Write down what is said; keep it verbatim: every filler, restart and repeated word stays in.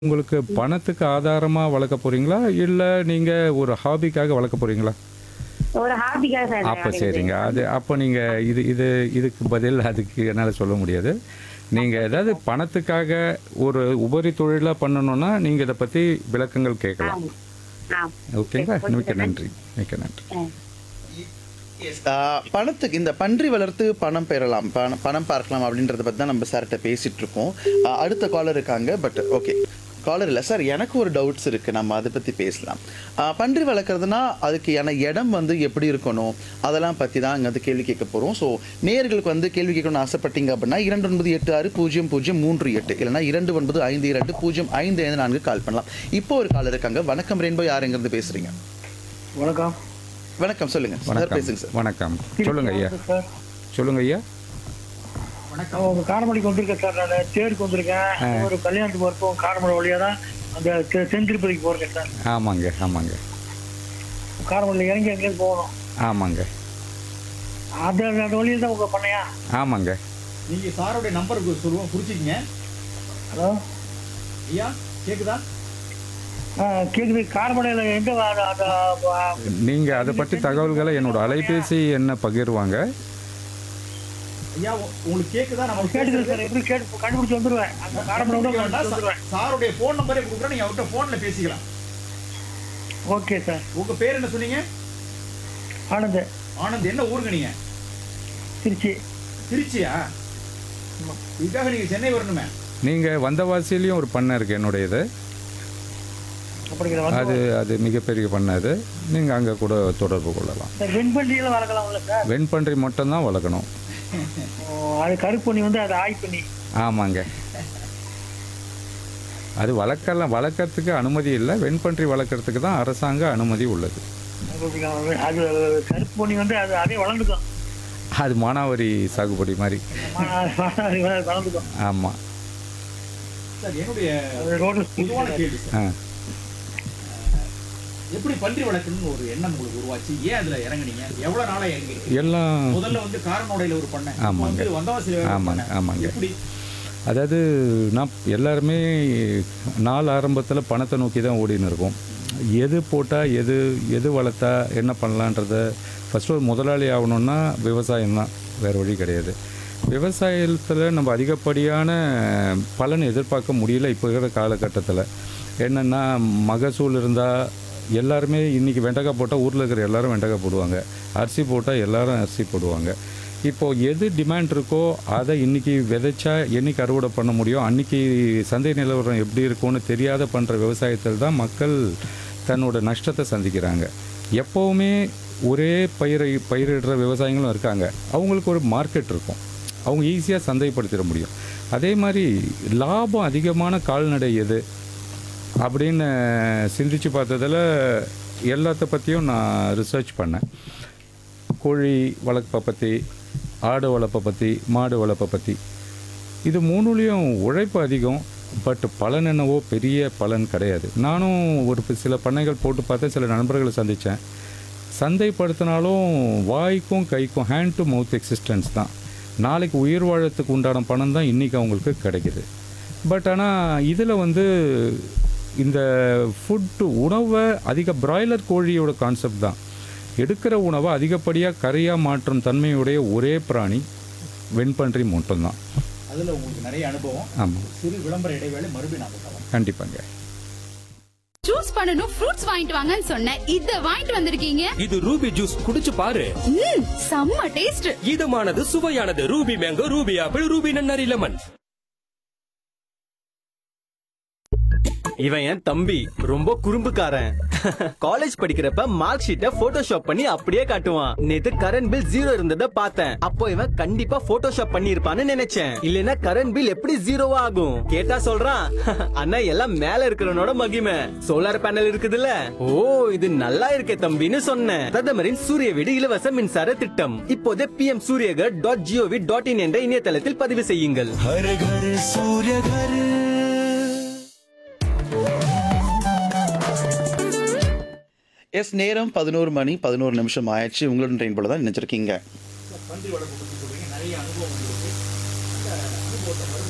உங்களுக்கு பணத்துக்கு ஆதாரமா வளர்க்க போறீங்களா? இல்ல நீங்க ஒரு ஹாபிக்காக வளர்க்க போறீங்களா? ஒரு ஹாபிக்காக சார் அப்ப வாங்கினது. சரிங்க. அது அப்ப நீங்க இது இது இதுக்கு பதில் அதுக்கு என்னால சொல்ல முடியாது. நீங்க ஏதாவது பணத்துக்காக ஒரு உபரி தொழிலா பண்ணணும்னா, நீங்க இத பத்தி விளக்கங்கள் கேட்கலாம். ஆமா. ஆ. ஓகேங்களா? ஓகே மிக்க சார். நன்றி. மிக்க நன்றி. ஆ. எஸ் பணத்துக்கு இந்த பன்றி வளர்த்து பணம் பெறலாம் பணம் பணம் பார்க்கலாம் அப்படின்றத பற்றி தான் நம்ம சார்கிட்ட பேசிட்டு இருக்கோம். ஆ, அடுத்த காலர் இருக்காங்க. பட் ஓகே, காலர் இல்லை சார். எனக்கு ஒரு டவுட்ஸ் இருக்குது, நம்ம அதை பற்றி பேசலாம். ஆ, பன்றி வளர்க்குறதுனா அதுக்கு என இடம் வந்து எப்படி இருக்கணும், அதெல்லாம் பற்றி தான் இங்கே வந்து கேள்வி கேட்க போகிறோம். ஸோ நேயர்களுக்கு வந்து கேள்வி கேட்கணும்னு ஆசைப்பட்டீங்க அப்படின்னா இரண்டு ஒன்பது எட்டு ஆறு பூஜ்ஜியம் பூஜ்ஜியம் மூன்று எட்டு இல்லைனா இரண்டு ஒன்பது ஐந்து இரண்டு பூஜ்ஜியம் ஐந்து ஐந்து நான்கு கால் பண்ணலாம். இப்போ ஒரு காலர் இருக்காங்க. வணக்கம் ரெயின்போ, யார் எங்கேருந்து பேசுகிறீங்க? வணக்கம் வணக்கம், சொல்லுங்கள் சார். வணக்கம். பேசுங்க சார். வணக்கம். சொல்லுங்க ஐயா. சார். சொல்லுங்க ஐயா. வணக்கம். உங்க காரமணிக்கு வந்திருக்கேன் சார். நான் தேருக்கு வந்திருக்கேன். ஒரு கல்யாணத்துக்கு வரப்போ காரமடை வழியா தான் அந்த தெ- தென்திருப்பதிக்கு போறேன் சார். ஆமாங்க, ஆமாங்க, காரமடையில் இறங்கி எங்கேயும் போகணும். ஆமாங்க, அந்த அந்த வழியில் தான் உங்க பண்ணையா? ஆமாங்க. நீங்க சாரோட நம்பர் சொல்லுவோம், குறிச்சிக்கங்க. ஹலோ. ஐயா கேக்குதா? ஆ, கேக்குது. காரமடையில் எந்த வ- அந்த- அந்த வ- நீங்க அதை பற்றி தகவல்களை என்னோட அலைபேசி என்ன பகிர்வாங்க. ஐயா உ- உங்களுக்கு கேக்குதா? நம்ம கேட்டுக்கிறேன் சார். எப்படி கேட்டு கண்டுபிடிச்சு வந்துருவேன். அந்த காரமடை விட கண்டுபிடிச்சு வந்துருவேன். சாருடைய போன் நம்பரே கொடுக்குறேன், நீங்க அவர்கிட்ட போன்ல பேசிக்கலாம். Okay sir. உங்க பேர் என்ன சொன்னீங்க? ஆனந்த், ஆனந்த். என்ன ஊருங்க நீங்க? திருச்சி. திருச்சியா? இதுக்காக நீங்க சென்னை வரணுமே. நீங்க வந்தவாசிலையும் ஒரு பண்ணை இருக்கு என்னுடையது. அப்படிங்கிற அது வந்து அது மிகப்பெரிய பண்ணை அது. நீங்கள் அங்கே கூட தொடர்பு கொள்ளலாம். Sir வெண்பண்டியெல்லாம் வளர்க்கலாம்ல sir? வெண்பன்றி மட்டும்தான் வளர்க்கணும். ஓ, அது கருப்பு பண்ணி வந்து அது ஆய் பண்ணி. ஆமாங்க. அது வளர்க்கலாம், வளர்க்கறதுக்கு அனுமதி இல்லை. வெண்பன்றி வளர்க்கறதுக்கு தான் அரசாங்க அனுமதி உள்ளது. அது கருப்பு பண்ணி வந்து அது அதே வளர்ந்துக்கும். அது மானாவாரி சாகுபடி மாதிரி. வளர்ந்துக்கும். ஆமாம். சார் என்னுடைய அது ரோடு பொதுவான கேள்வி சார். ஆ எப்படி பன்றி வளர்க்கணும்னு ஒரு எண்ணம் உங்களுக்கு உருவாச்சு? ஏன் அதுல இறங்குனீங்க? எவ்வளவு நாளா இறங்கிருக்கீங்க? எல்லாம் முதல்ல வந்து காரனோடையில ஒரு பண்ணேன், ஆமாங்க. வந்து வந்தவாசியில ஒரு ஆமாங்க, பண்ணேன். ஆமாங்க. எப்படி? அதாவது நான் எல்லாருமே நாள் ஆரம்பத்தில் பணத்தை நோக்கி தான் ஓடின்னு இருக்கோம். எது போட்டால் எது எது வளர்த்தா என்ன பண்ணலான்றத ஃபஸ்ட்டு ஒரு முதலாளி ஆகணுன்னா விவசாயம் தான், வேறு வழி கிடையாது. விவசாயத்தில் நம்ம அதிகப்படியான பலன் எதிர்பார்க்க முடியல இப்போ இருக்கிற காலகட்டத்தில். என்னென்னா மகசூல் இருந்தால் எல்லாருமே இன்றைக்கி வெண்டைக்காய் போட்டால் ஊரில் இருக்கிற எல்லாரும் வெண்டைக்காய் போடுவாங்க, அரிசி போட்டால் எல்லாரும் அரிசி போடுவாங்க. இப்போது எது டிமாண்ட் இருக்கோ அதை இன்றைக்கி விதைச்சா என்றைக்கு அறுவடை பண்ண முடியும், அன்றைக்கி சந்தை நிலவரம் எப்படி இருக்கும்னு தெரியாத பண்ணுற விவசாயத்தில் தான் மக்கள் தன்னோட நஷ்டத்தை சந்திக்கிறாங்க. எப்போவுமே ஒரே பயிரை பயிரிடுற விவசாயிகளும் இருக்காங்க. அவங்களுக்கு ஒரு மார்க்கெட் இருக்கும், அவங்க ஈஸியாக சந்தைப்படுத்திட முடியும். அதே மாதிரி லாபம் அதிகமான கால்நடை எது அப்படின்னு சிந்திச்சு பார்த்ததில் எல்லாத்த பற்றியும் நான் ரிசர்ச் பண்ணேன். கோழி வளர்ப்பை பற்றி, ஆடு வளர்ப்பை பற்றி, மாடு வளர்ப்பை பற்றி. இது மூணுலேயும் உழைப்பு அதிகம், பட் பலன் என்னவோ பெரிய பலன் கிடையாது. நானும் ஒரு சில பண்ணைகள் போட்டு பார்த்தேன், சில நண்பர்களை சந்தித்தேன். சந்தைப்படுத்தினாலும் வாய்க்கும் கைக்கும் ஹேண்ட் டு மவுத் எக்ஸிஸ்டன்ஸ் தான். நாளைக்கு உயிர் வாழத்துக்கு உண்டான பணம் தான் இன்றைக்கி அவங்களுக்கு கிடைக்கிது. பட் ஆனால் இதில் வந்து இந்த ஃபுட்டு உணவை அதிக பிராய்லர் கோழியோட கான்செப்ட் தான். எடுக்கிற உணவை அதிகப்படியாக கரையாக மாற்றும் தன்மையுடைய ஒரே பிராணி வெண்பன்றி மட்டும்தான். அதுல உங்களுக்கு நிறைய அனுபவம். ஆமாம், சிறு விளம்பர இடைவேளை, மறுபடியும் நான் பார்க்கலாம். கண்டிப்பாங்க. ஜூஸ் பண்ணனும் ஃப்ரூட்ஸ் வாங்கிட்டு வாங்கன்னு சொன்னேன், இத வாங்கிட்டு வந்திருக்கீங்க. இது ரூபி ஜூஸ், குடிச்சு பாரு. ம், செம்ம taste. இதமானது, சுவையானது. Ruby mango, Ruby apple, Ruby நன்னாரி லெமன். இவன் என் தம்பி, ரொம்ப குறும்புக்காரன். காலேஜ் படிக்கிறப்ப மார்க் ஷீட்டை போட்டோஷாப் பண்ணி அப்படியே காட்டுவான். நேத்து கரண்ட் பில் ஜீரோ இருந்தத பார்த்தேன். அப்போ இவன் கண்டிப்பா போட்டோஷாப் பண்ணி இருப்பான்னு நினைச்சேன். இல்லனா கரண்ட் பில் எப்படி ஜீரோவா ஆகும்? கேட்டா சொல்றான், அண்ணா எல்லாம் மேல இருக்கிறவனோட மகிமை, சோலார் பேனல் இருக்குதுல்ல. ஓ, இது நல்லா இருக்கே தம்பின்னு சொன்னேன். பிரதமரின் சூரிய வீடு இலவச மின்சார திட்டம் இப்போதே B M Surya Ghar dot gov dot in என்ற இணையதளத்தில் பதிவு செய்யுங்கள். எஸ், நேரம் பதினோரு மணி பதினோரு நிமிஷம் ஆயிடுச்சு. உங்களுடன் ட்ரெயின் போல தான் நினைச்சிருக்கீங்க. பன்றி வளர்ப்பு பத்தி சொல்றீங்க, நிறைய அனுபவம் இருக்கு. அந்த அனுபவத்தை